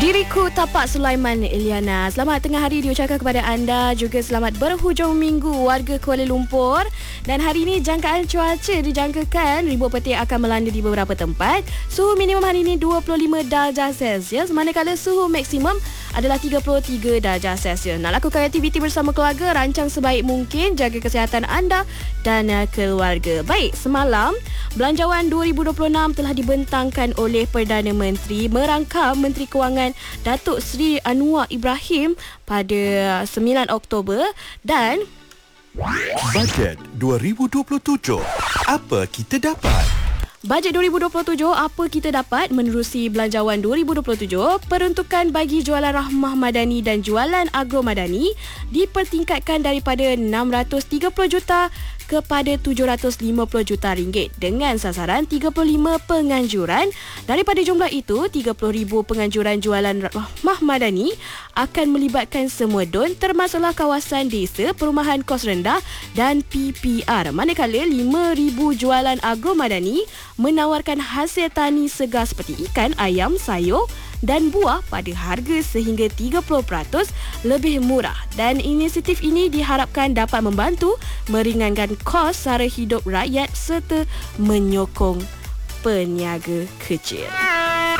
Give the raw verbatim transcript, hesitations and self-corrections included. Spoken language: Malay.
Diriku Tapak Sulaiman Eliana. Selamat tengah hari diucapkan kepada anda, juga selamat berhujung minggu warga Kuala Lumpur. Dan hari ini jangkaan cuaca dijangkakan ribut petir akan melanda di beberapa tempat. Suhu minimum hari ini dua puluh lima darjah Celsius, manakala suhu maksimum adalah tiga puluh tiga darjah Celsius. Nak lakukan aktiviti bersama keluarga, rancang sebaik mungkin, jaga kesihatan anda dan uh, keluarga. Baik, semalam Belanjawan dua ribu dua puluh enam telah dibentangkan oleh Perdana Menteri merangkam Menteri Kewangan Datuk Seri Anwar Ibrahim pada sembilan Oktober. Dan Bajet dua ribu dua puluh tujuh, apa kita dapat? Bajet dua ribu dua puluh tujuh, apa kita dapat? Menerusi Belanjawan dua ribu dua puluh tujuh, peruntukan bagi jualan Rahmah Madani dan jualan Agro Madani dipertingkatkan daripada enam ratus tiga puluh juta kepada tujuh ratus lima puluh juta ringgit dengan sasaran tiga puluh lima penganjuran. Daripada jumlah itu, tiga puluh ribu penganjuran jualan Rahmah Madani akan melibatkan semua don, termasuklah kawasan desa, perumahan kos rendah dan P P R. Manakala lima ribu jualan Agro Madani menawarkan hasil tani segar seperti ikan, ayam, sayur dan buah pada harga sehingga tiga puluh peratus lebih murah. Dan inisiatif ini diharapkan dapat membantu meringankan kos sara hidup rakyat serta menyokong peniaga kecil.